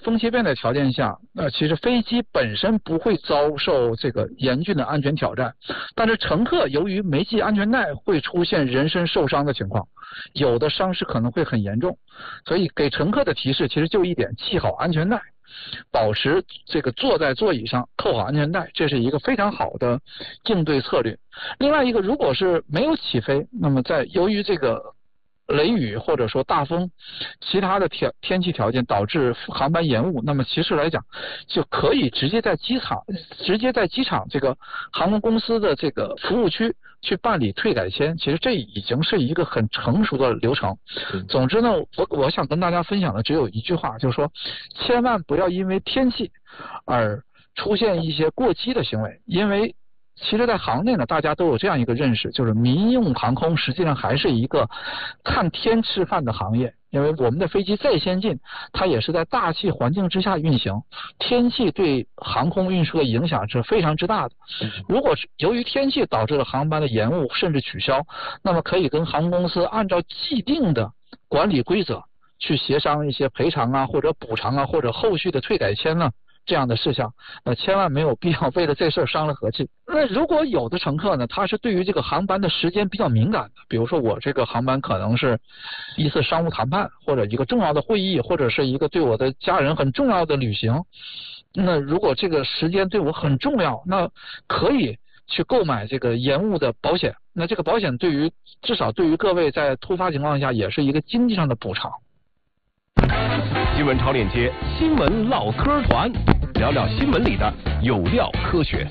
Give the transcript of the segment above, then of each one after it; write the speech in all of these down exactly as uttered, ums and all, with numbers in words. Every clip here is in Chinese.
风切变的条件下，呃，其实飞机本身不会遭受这个严峻的安全挑战，但是乘客由于没系安全带会出现人身受伤的情况，有的伤势可能会很严重，所以给乘客的提示其实就一点：系好安全带，保持这个坐在座椅上，扣好安全带，这是一个非常好的应对策略。另外一个，如果是没有起飞，那么在由于这个雷雨或者说大风，其他的天天气条件导致航班延误，那么其实来讲，就可以直接在机场，直接在机场这个航空公司的这个服务区去办理退改签。其实这已经是一个很成熟的流程。总之呢，我我想跟大家分享的只有一句话，就是说，千万不要因为天气而出现一些过激的行为，因为其实在行内呢，大家都有这样一个认识，就是民用航空实际上还是一个看天吃饭的行业。因为我们的飞机再先进，它也是在大气环境之下运行，天气对航空运输的影响是非常之大的。如果由于天气导致了航班的延误甚至取消，那么可以跟航空公司按照既定的管理规则去协商一些赔偿啊，或者补偿啊，或者后续的退改签呢、啊这样的事项，呃，千万没有必要为了这事儿伤了和气。那如果有的乘客呢，他是对于这个航班的时间比较敏感的，比如说我这个航班可能是一次商务谈判，或者一个重要的会议，或者是一个对我的家人很重要的旅行，那如果这个时间对我很重要，那可以去购买这个延误的保险。那这个保险对于至少对于各位在突发情况下也是一个经济上的补偿。 新闻超链接，新闻唠嗑团，聊聊新闻里的有料科学。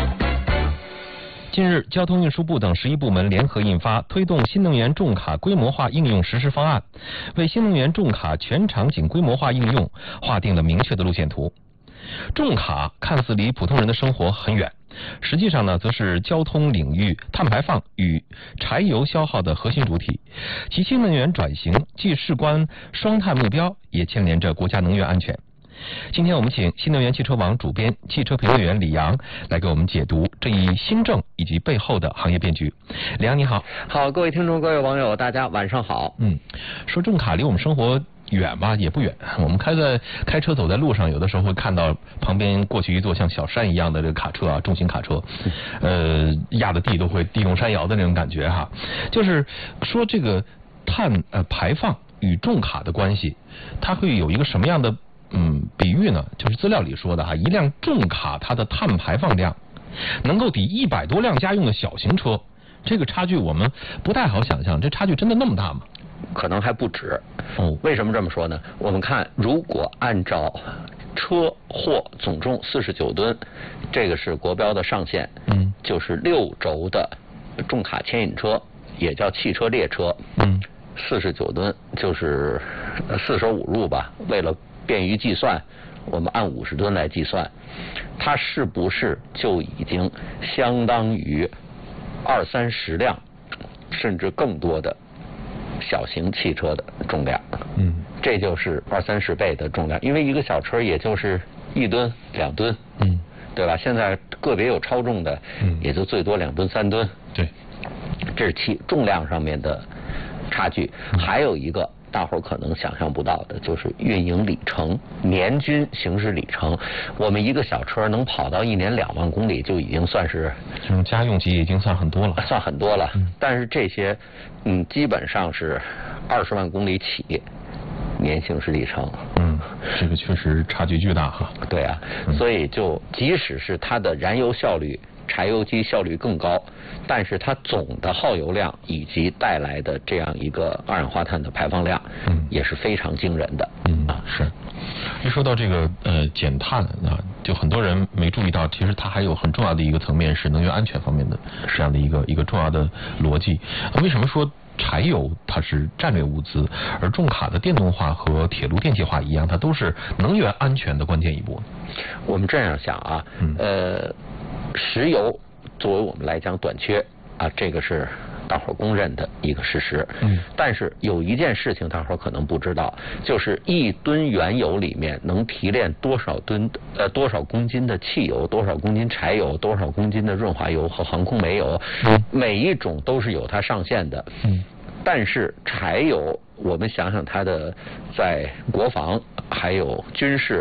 近日，交通运输部等十一部门联合印发《推动新能源重卡规模化应用实施方案》，为新能源重卡全场景规模化应用划定了明确的路线图。重卡看似离普通人的生活很远，实际上呢，则是交通领域碳排放与柴油消耗的核心主体，其新能源转型既事关双碳目标，也牵连着国家能源安全。今天我们请新能源汽车网主编、汽车评论员李阳来给我们解读这一新政以及背后的行业变局。李阳你好。 好，各位听众、各位网友，大家晚上好。 嗯，说重卡离我们生活远吧也不远，我们开在开车走在路上，有的时候会看到旁边过去一座像小山一样的这个卡车啊，重型卡车，呃，压的地都会地动山摇的那种感觉哈。就是说这个碳呃排放与重卡的关系，它会有一个什么样的嗯比喻呢？就是资料里说的哈，一辆重卡它的碳排放量能够抵一百多辆家用的小型车，这个差距我们不太好想象，这差距真的那么大吗？ 可能还不止。 哦， 为什么这么说呢？我们看，如果按照车货总重四十九吨，这个是国标的上限，嗯，就是六轴的重卡牵引车，也叫汽车列车，嗯，四十九吨就是四舍五入吧。为了便于计算，我们按五十吨来计算，它是不是就已经相当于二三十辆，甚至更多的小型汽车的重量？嗯，这就是二三十倍的重量，因为一个小车也就是一吨、两吨，嗯，对吧？现在个别有超重的，嗯，也就最多两吨、三吨。 对， 这是其重量上面的差距。嗯、还有一个大伙儿可能想象不到的，就是运营里程，年均行驶里程。我们一个小车能跑到一年两万公里，就已经算是这种家用级已经算很多了， 算很多了。嗯、但是这些，嗯，基本上是二十万公里起年行驶里程。 嗯，这个确实差距巨大哈。 对啊，嗯、所以就即使是它的燃油效率，柴油机效率更高，但是它总的耗油量以及带来的这样一个二氧化碳的排放量，嗯，也是非常惊人的。 嗯啊，是。一说到这个呃减碳啊，就很多人没注意到，其实它还有很重要的一个层面是能源安全方面的这样的一个一个重要的逻辑。为什么说柴油它是战略物资，而重卡的电动化和铁路电气化一样，它都是能源安全的关键一步？ 我们这样想啊，嗯、呃。石油作为我们来讲短缺啊，这个是大伙儿公认的一个事实。嗯，但是有一件事情大伙儿可能不知道，就是一吨原油里面能提炼多少吨呃多少公斤的汽油，多少公斤柴油，多少公斤的润滑油和航空煤油，嗯、每一种都是有它上限的。嗯，但是柴油，我们想想它的在国防还有军事